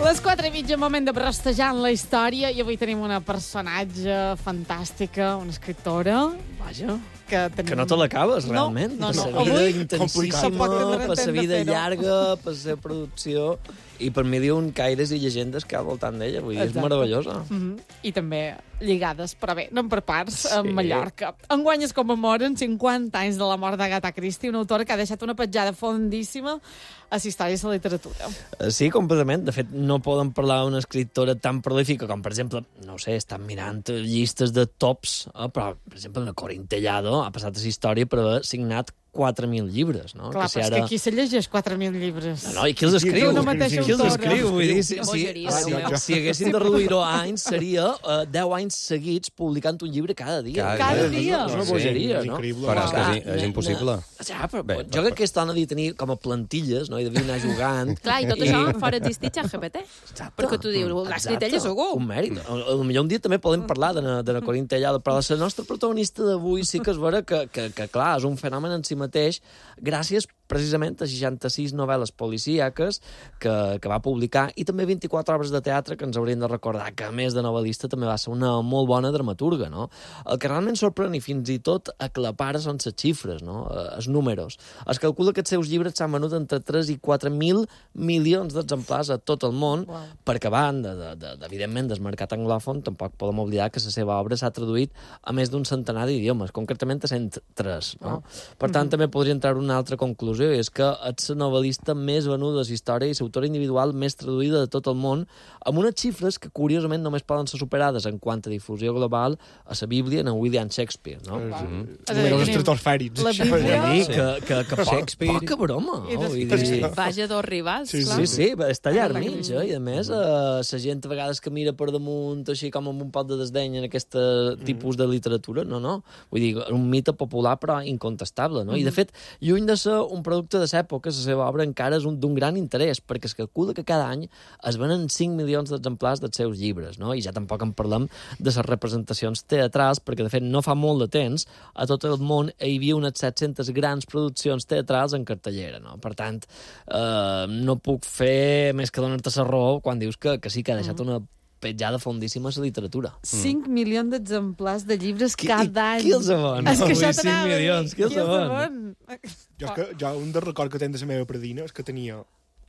Les 4:30, moment de brostejar en la història, i avui tenim una personatge fantàstica, una escriptora, vaja, que no te l'acabes, realment. No. Per sa Avui, vida intensíssima, complicat. per sa vida llarga, per sa producció, i per mi diuen caires i llegendes que hi ha al voltant d'ella. Vull dir, és meravellosa. I també lligades, però bé, no per parts, a Sí. Mallorca. Enguany es commemoren 50 anys de la mort d'Agatha Christie, una autora que ha deixat una petjada fondíssima a les històries de la literatura. Sí, completament. De fet, no podem parlar d'una escriptora tan prolífica com, per exemple, no sé, estan mirant llistes de tops, però, per exemple, la Corín Tellado ha passat a la història per haver signat 4.000 llibres, no? Clar, però és que qui se llegeix 4.000 llibres? No, i qui els escriu? Una mateixa Qui els autora. escriu? Vull dir, Bogeria, si haguessin de reduir-ho a anys, seria 10 anys seguits publicant un llibre cada dia. Cada dia. És una bogeria, no? Però és que és impossible. Ja, però jo crec que aquesta dona havia de tenir com a plantilles, no? I devia anar jugant. Clar, i tot això fora existir ChatGPT. Perquè tu dius, l'ha escrit ella segur. Un mèrit. Potser un dia també podem parlar de la Corín Tellado, però la nostra protagonista d'avui sí que és vera que, clar, és un fenomen en si mateix, gràcies precisament a 66 novel·les policíaques que va publicar i també 24 obres de teatre que ens haurien de recordar que, a més de novel·lista, també va ser una molt bona dramaturga, no? El que realment sorprèn i fins i tot aclapara són les xifres, no? Els números. Es calcula que els seus llibres s'han venut entre 3 i 4.000 milions d'exemplars a tot el món, perquè van, evidentment, del mercat anglòfon, tampoc podem oblidar que la seva obra s'ha traduït a més d'un centenar d'idiomes, concretament a 103, no? Per tant, també podria entrar una altra conclusió, i és que ets la novel·lista més venuda de la història i l'autora individual més traduïda de tot el món, amb unes xifres que, curiosament, només poden ser superades en quant a difusió global a la Bíblia en William Shakespeare, no? Els estratosfèrics. La Bíblia... Que poca broma. Vaja dos rivals, clar. Sí, està allà al mig, i a més, la gent a vegades que mira per damunt, així com amb un pot de desdeny en aquest tipus de literatura, no. Vull dir, un mite popular però incontestable, no? I, de fet, lluny de ser un producte de l'època, la seva obra encara és d'un gran interès, perquè es calcula que cada any es venen 5 milions d'exemplars dels seus llibres, no? I ja tampoc en parlem de les representacions teatrals, perquè, de fet, no fa molt de temps, a tot el món hi havia unes 700 grans produccions teatrals en cartellera, no? Per tant, no puc fer més que donar-te la raó quan dius que sí que ha deixat una petjada fondíssima a la literatura. 5 milions d'exemplars de llibres cada any. Qui els ven? És que això 5 milions, qui els ven? Jo un dels records que tenc de la meva predina és que tenia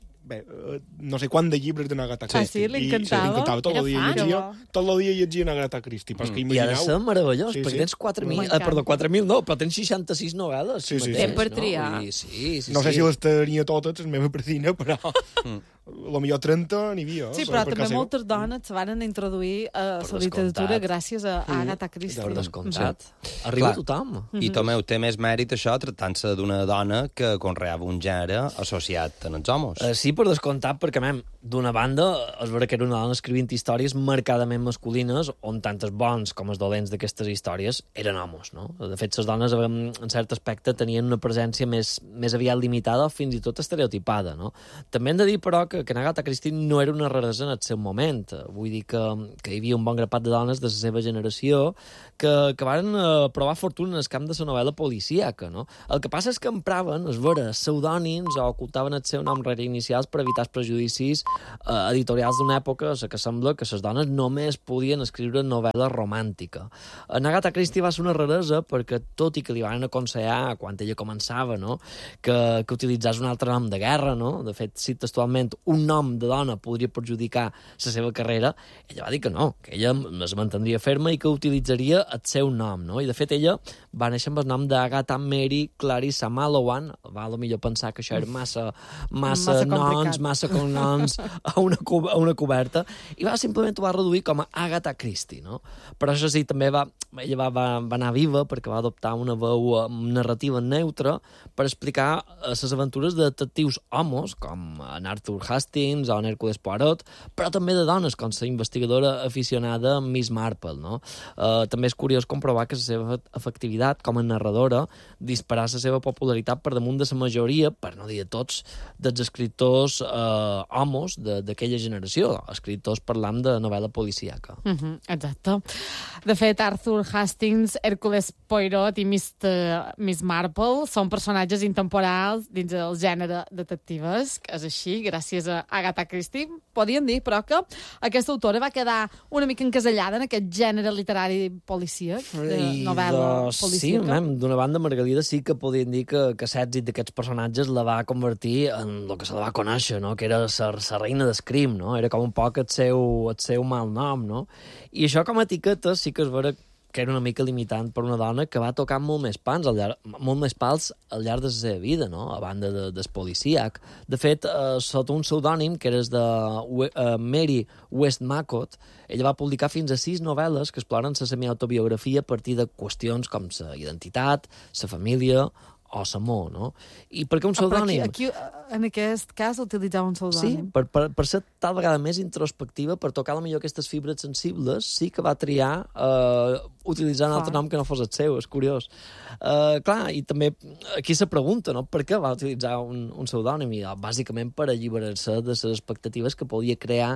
no sé quant de llibres de Agatha Christie. Ah, sí? L'encantava? L'encantava. Tot el dia llegia Agatha Christie. Però és que I ha de ser meravellós, Sí, perquè sí. tens 4.000 no, però tens 66 novel·les. Sí, sí. Temps per triar. No sé si les tenia totes, la meva predina, però potser 30 n'hi havia. Sí, però també moltes dones se van introduir a la literatura gràcies a Agatha Christie. Per descomptat. Arriba tothom. I Tomeu, té més mèrit això tractant-se d'una dona que conreava un gènere associat amb els homes. Sí, per descomptat, perquè, d'una banda, és vera que era una dona escrivint històries marcadament masculines, on tant els bons com els dolents d'aquestes històries eren homes, no? De fet, les dones, en cert aspecte, tenien una presència més aviat limitada o fins i tot estereotipada, no? També hem de dir, però, que Agatha Christie no era una raresa en el seu moment. Vull dir que hi havia un bon grapat de dones de la seva generació que van provar fortuna en el camp de la novel·la policíaca, no? El que passa és que empraven, és vera, pseudònims o ocultaven el seu nom rere inicials per evitar els prejudicis editorials d'una època en què sembla que les dones només podien escriure novel·la romàntica. En Agatha Christie va ser una raresa perquè, tot i que li van aconsellar, quan ella començava, no, que utilitzés un altre nom de guerra, no? De fet, si textualment un nom de dona podria perjudicar la seva carrera, ella va dir que no, que ella es mantindria ferma i que utilitzaria el seu nom, no? I, de fet, ella va néixer amb el nom d'Agatha Mary Clarissa Mallowan. Va millor pensar que això era massa noms, massa cognoms a una coberta, i simplement ho va reduir com a Agatha Christie, no? Però això sí, també ella va anar viva perquè va adoptar una veu narrativa neutra per explicar les aventures de detectius homes, com en Arthur Hastings o en Hércules Poirot, però també de dones, com la investigadora aficionada Miss Marple, no? També és curiós comprovar que la seva efectivitat com a narradora disparà la seva popularitat per damunt de la majoria, per no dir de tots, dels escriptors homes d'aquella generació, escriptors parlant de novel·la policíaca. Exacte. De fet, Arthur Hastings, Hércules Poirot i Miss Marple són personatges intemporals dins el gènere detectives, que és així, gràcies és Agatha Christie. Podíem dir, però, que aquesta autora va quedar una mica encasellada en aquest gènere literari policíac, de novel·la policíaca. Sí, d'una banda, Margalida sí que podien dir que l'èxit d'aquests personatges la va convertir en el que se la va conèixer, no? Que era la reina d'escrim, no? Era com un poc el seu mal nom, no? I això com a etiqueta sí que és vera que era una mica limitant per una dona que va tocar molt més pals al llarg de la seva vida, no? A banda del policíac. De fet, sota un pseudònim, que era de Mary Westmacott, ella va publicar fins a 6 novel·les que exploren la semiautobiografia a partir de qüestions com la identitat, la família o l'amor, no? I per què un pseudònim? Aquí, en aquest cas, utilitzava un pseudònim. Sí, per ser tal vegada més introspectiva, per tocar millor aquestes fibres sensibles, sí que va triar utilitzar un altre nom que no fos el seu, és curiós. Clar, i també aquí se pregunta, no?, per què va utilitzar un pseudònim? I bàsicament per alliberar-se de les expectatives que podia crear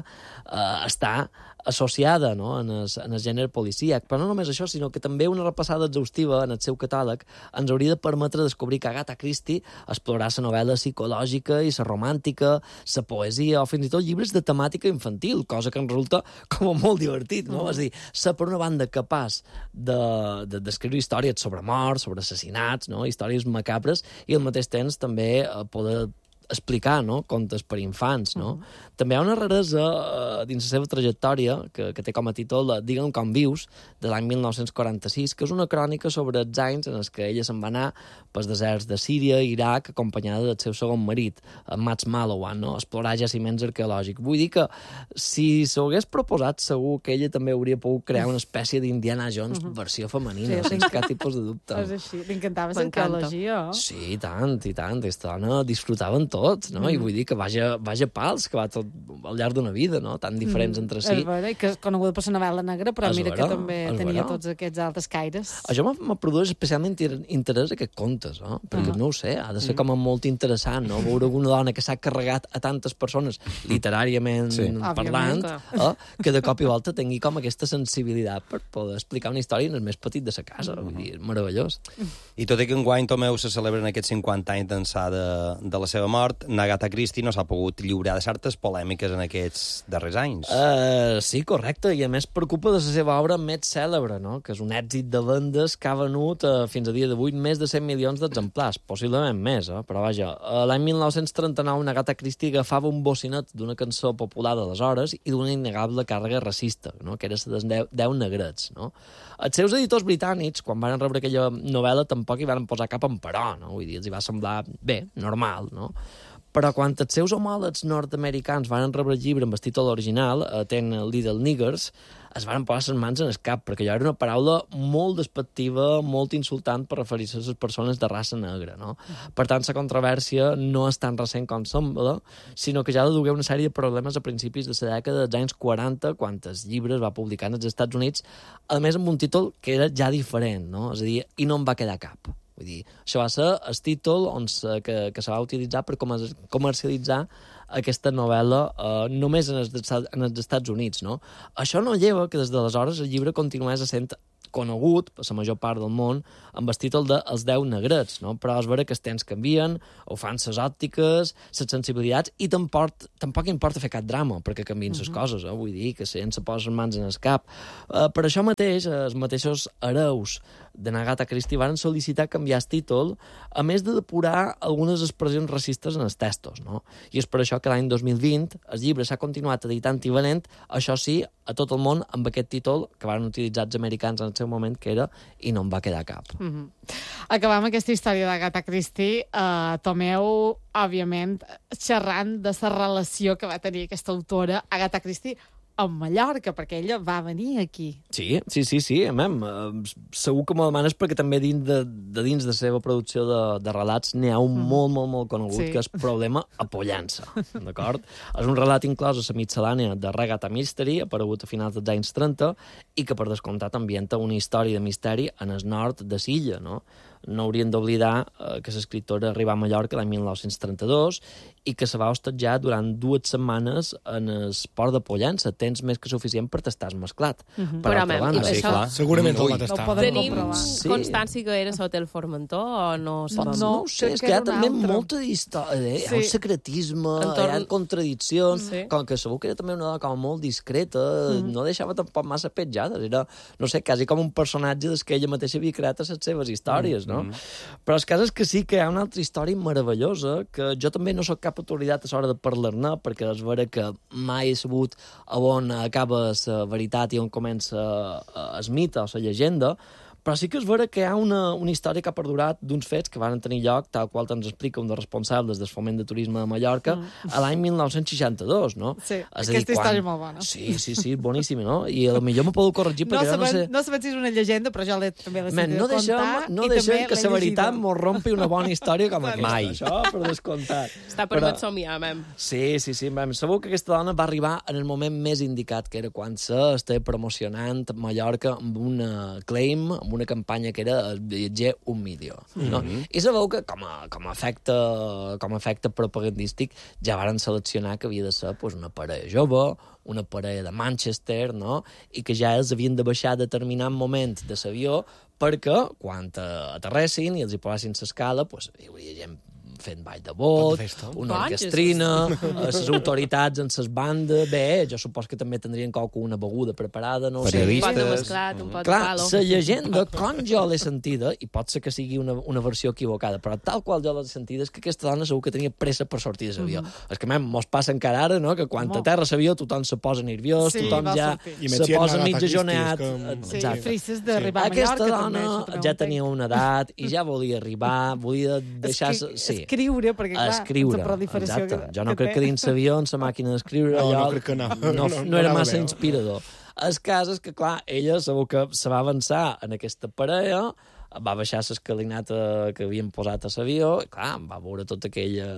estar associada, no?, en el gènere policíac. Però no només això, sinó que també una repassada exhaustiva en el seu catàleg ens hauria de permetre descobrir que Agatha Christie explorar la novel·la psicològica i la romàntica, la poesia o fins i tot llibres de temàtica infantil, cosa que em resulta com molt divertit, no? És a dir, ser per una banda capaç d'escriure històries sobre morts, sobre assassinats, no? Històries macabres, i al mateix temps també poder explicar, no?, contes per infants, no? També hi ha una raresa dins la seva trajectòria que té com a títol Digue'm com vius, de l'any 1946, que és una crònica sobre els anys en els que ella se'n va anar pels deserts de Síria i Iraq, acompanyada del seu segon marit, en Max Mallowan, no?, explorar jaciments arqueològics. Vull dir que si s'ho hagués proposat, segur que ella també hauria pogut crear una espècie d'Indiana Jones versió femenina, sense cap tipus de dubte. És així, li encantava l'arqueologia. Sí, i tant. Aquesta dona disfrutava en tot, no? I vull dir que vaja pals, que va tot al llarg d'una vida, no?, tan diferents entre si. És vera, i que és coneguda per la novel·la negra, però mira que també tenia tots aquests altres caires. Això m'ha produït especialment interès aquests contes, no? Perquè no ho sé, ha de ser com molt interessant, no?, veure una dona que s'ha carregat a tantes persones literàriament parlant, que de cop i volta tingui com aquesta sensibilitat per poder explicar una història en el més petit de sa casa. Vull dir, meravellós. I tot i que enguany Tomeu se celebren aquests 50 anys d'ençà de la seva mort, Agatha Christie no s'ha pogut lliurar de certes polèmiques en aquests darrers anys. Sí, correcte, i a més preocupa de la seva obra més cèlebre, no?, que és un èxit de vendes que ha venut fins a dia d'avui més de 100 milions d'exemplars, possiblement més, però vaja. L'any 1939 Agatha Christie agafava un bocinet d'una cançó popular d'aleshores i d'una innegable càrrega racista, no?, que era la dels 10 negrets, no? Els seus editors britànics, quan van rebre aquella novel·la, tampoc hi van posar cap emperò, no? Vull dir, els hi va semblar bé, normal, no? Però quan els seus homòlegs nord-americans van rebre el llibre amb el títol original, Ten Little Niggers, es van posar les mans en el cap, perquè allò era una paraula molt despectiva, molt insultant per referir-se a les persones de raça negra, no? Per tant, la controvèrsia no és tan recent com sembla, sinó que ja dedugué una sèrie de problemes a principis de la dècada dels anys 40, quan el llibre es va publicar als Estats Units, a més amb un títol que era ja diferent, no? És a dir, i no en va quedar cap. Vull dir, això va ser el títol que se va utilitzar per comercialitzar aquesta novel·la només en els Estats Units, no? Això no lleva que des d'aleshores el llibre continués sent conegut per la major part del món amb el títol de Els 10 negrets, no? Però és vera que els temps canvien, ho fan les òptiques, les sensibilitats, i tampoc importa fer cap drama perquè canvien les coses, vull dir que la gent se posa les mans en el cap. Per això mateix, els mateixos hereus de Agatha Christie van sol·licitar canviar el títol, a més de depurar algunes expressions racistes en els textos, no? I és per això que l'any 2020 el llibre s'ha continuat editant i venent, això sí, a tot el món amb aquest títol que van utilitzar els americans en el seu moment, que era I no en va quedar cap. Acabam aquesta història d'Agatha Christie. Tomeu, òbviament, xerrant de la relació que va tenir aquesta autora, Agatha Christie, a Mallorca, perquè ella va venir aquí. Sí, segur que m'ho demanes perquè també dins de la seva producció de relats n'hi ha un molt conegut, que és Problema a Pollença, d'acord? És un relat inclòs a la miscel·lània de Regatta Mystery, aparegut a finals dels anys 30, i que, per descomptat, ambienta una història de misteri en el nord de l'illa, no? No hauríem d'oblidar que l'escriptora arriba a Mallorca l'any 1932 i que se va hostatjar durant 2 setmanes en el port de Pollença, temps més que suficient per tastar el mesclat. Per Però, altra home, banda, i Sí, això- clar. Segurament el va Ui. tastar. No podem Tenim comprovar. Sí. constància que era sota el Formentor o no sabem? No ho sé, crec és que que hi ha era un també altre. molta història, hi ha un Sí. secretisme, Entorn- hi ha contradiccions, Sí. com que segur que era també una dona com molt discreta, no deixava tampoc massa petjades, era, no sé, quasi com un personatge des que ella mateixa havia creat a les seves històries, no? Però el cas és que sí que hi ha una altra història meravellosa, que jo també no sóc cap autoritat a l'hora de parlar-ne, perquè és vera que mai he sabut a on acaba la veritat i on comença el mite o la llegenda, però sí que és vera que hi ha una història que ha perdurat d'uns fets que van tenir lloc, tal qual ens explica un dels responsables del Foment de Turisme de Mallorca, a l'any 1962, no? Sí, És a dir, aquesta història és molt bona. Sí, boníssima, no? I potser me podeu corregir perquè jo no sé... No sabem si és una llegenda, però jo també l'he Men, sentit no contar. deixem i que també la l'he veritat llegida. mos rompi una bona història com aquesta. Mai. Això, per descomptat. Està permet somiar, mem. Sí, mem. Segur que aquesta dona va arribar en el moment més indicat, que era quan s'estava promocionant Mallorca amb una claim, amb una campanya que era el viatger un milió. No? I sabeu que com a efecte propagandístic ja varen seleccionar que havia de ser pues, una parella jove, una parella de Manchester, no? I que ja els havien de baixar a determinat moment de l'avió perquè quan aterressin i els hi posessin l'escala, pues, hi hauria gent fent ball de bot, una orquestrina, les autoritats en ses bandes, bé, jo supos que també tindrien una beguda preparada, no ho sé. Periodistes. Un pot de mesclat, un pot de Clar, palo. la llegenda, com jo l'he sentida, i pot ser que sigui una versió equivocada, però tal qual jo l'he sentida és que aquesta dona segur que tenia pressa per sortir de l'avió. És que, mos passa encara ara, no?, que quan aterra l'avió tothom se posa nerviós, Sí, tothom va ja sortir. I se més si és posa Agatha mig Christie, ajoneat. és que- Sí, Exacte. frisses d'arribar a Aquesta Mallorca, dona també, això també ja ho tenia entenc. una edat i ja volia arribar, volia deixar... Escriure, perquè clar, escriure, la proliferació exacte. Jo no crec que dins l'avió, en la màquina d'escriure, No, no allò crec que no. no No era anava massa bé, no? inspirador. El cas és que, clar, ella segur que se va avançar en aquesta parella, va baixar l'escalinata que havien posat a l'avió, i clar, va veure tota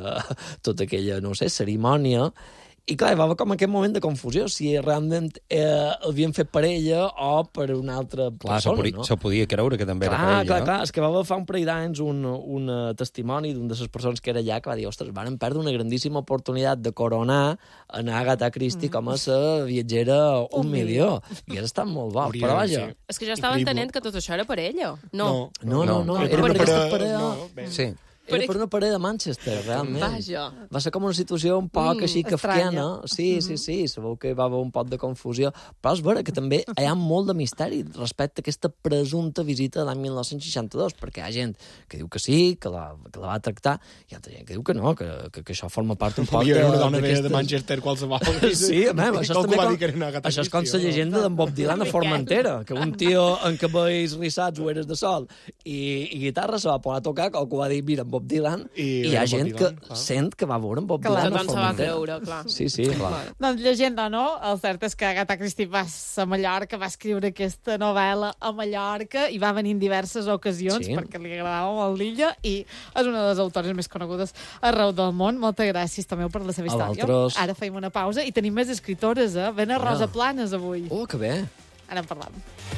aquella, no sé, cerimònia, i clar, hi va haver com aquest moment de confusió, si realment havien fet per ella o per una altra Clar, persona, no? se podia creure que també era per ella. Clar, és que va fa un parell d'anys un testimoni d'una de les persones que era allà que va dir, ostres, varen perdre una grandíssima oportunitat de coronar en Agatha Christie com a la viatgera un milió. I ha estat molt bo, Hauria però de vaja... ser. És que jo estava Increïble. entenent que tot això era per ella. No. No, No. era per aquesta parella... No, bé. Sí. Era per una parella de Manchester, realment. Vaja. Va ser com una situació un poc així kafkiana. estranya. Sí, sabeu que hi va haver un poc de confusió. Però és vera que també hi ha molt de misteri respecte a aquesta presumpta visita de l'any 1962, perquè hi ha gent que diu que sí, que la va tractar, i altra gent que diu que no, que això forma part un poc Hi havia una dona de d'aquestes- Manchester qualsevol. Sí, això és Algú també va com, dir que era una Agatha això és com Christie, la o- llegenda d'en Bob Dylan a Formentera, que un tio en cabells rissats o eres de sol i guitarra se va posar a tocar, que algú va dir, mira, en Bob Dylan, i hi ha era Bob gent Dylan, que clar. sent que va veure en Bob Clar, Dylan a Tothom se va Formentera. creure, clar. Sí, clar. Doncs llegenda, no? El cert és que Agatha Christie va a Mallorca, va escriure aquesta novel·la a Mallorca i va venir en diverses ocasions Sí. perquè li agradava molt l'illa i és una de les autores més conegudes arreu del món. Moltes gràcies també per la seva A història. vosaltres. Ara feim una pausa i tenim més escritores, eh? Ven a Rosa Planes avui. Oh, que bé. Ara en parlam.